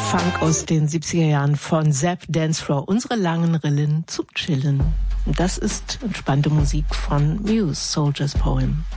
Funk aus den 70er Jahren von Zapp Dancefloor. Unsere langen Rillen zum Chillen. Das ist entspannte Musik von Muse, Soldier's Poem.